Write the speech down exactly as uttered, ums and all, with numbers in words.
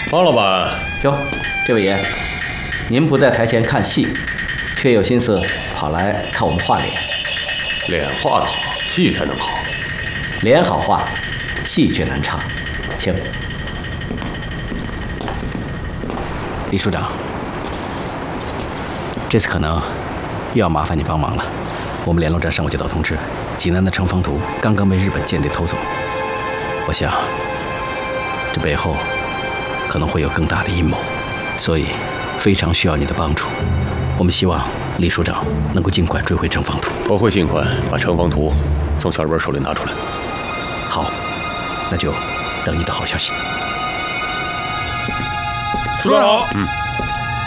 方老板， 哟，这位爷，您不在台前看戏，却有心思跑来看我们画脸。 脸画得好，戏才能好。 脸好画，戏却难唱。请。李署长，这次可能又要麻烦你帮忙了。我们联络站上午接到通知，济南的城防图刚刚被日本间谍偷走。我想，这背后可能会有更大的阴谋，所以非常需要你的帮助。我们希望李署长能够尽快追回城防图。 我会尽快把城防图从小日本手里拿出来。 好，那就等你的好消息。 署长好。 嗯。